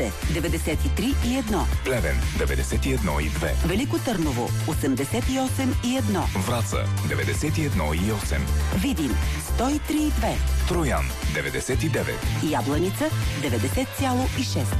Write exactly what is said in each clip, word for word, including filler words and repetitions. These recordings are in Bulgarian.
деветдесет и три и едно. Плевен деветдесет и едно и две. Велико Търново осемдесет и осем и едно. Враца деветдесет и едно и осем. Видин сто и три и две. Троян деветдесет и девет. Ябланица деветдесет цяло и шест.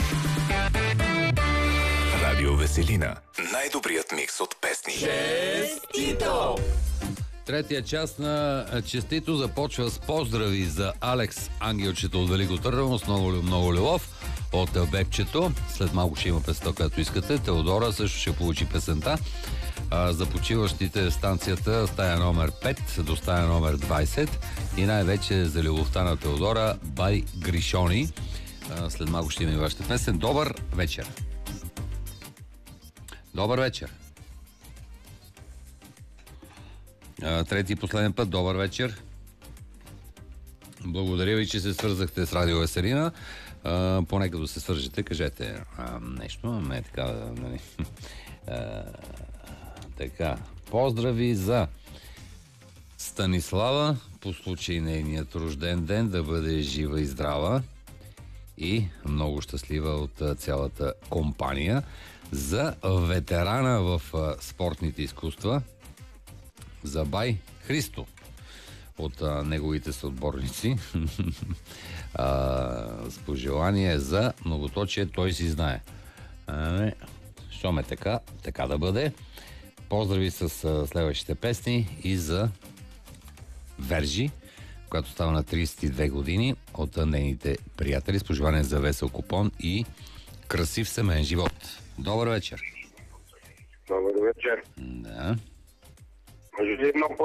Радио Веселина. Най-добрият микс от песни. Честито! Третия част на Честито започва с поздрави за Алекс, ангелчето от Велико Търново, с много, много любов от Бебчето. След малко ще има песента, която искате. Теодора също ще получи песента. А, за почиващите в станцията стая номер пет до стая номер двайсет и най-вече за любовта на Теодора бай Гришони. А, след малко ще има и вашата песен. Добър вечер! Добър вечер! Трети и последен път, добър вечер. Благодаря ви, че се свързахте с Радио Веселина. А, поне като се свържете, кажете а, нещо, а не така, нали. А, така, поздрави за Станислава по случай нейният рожден ден, да бъде жива и здрава и много щастлива от цялата компания. За ветерана в спортните изкуства, за бай Христо от а, неговите съотборници. а, с пожелание за многоточие, той си знае. А, що ме така, така да бъде. Поздрави с а, следващите песни и за Вержи, която става на трийсет и две години, от а, нейните приятели, с пожелание за весел купон и красив семейен живот. Добър вечер. Добър вечер. Да. Може ли едно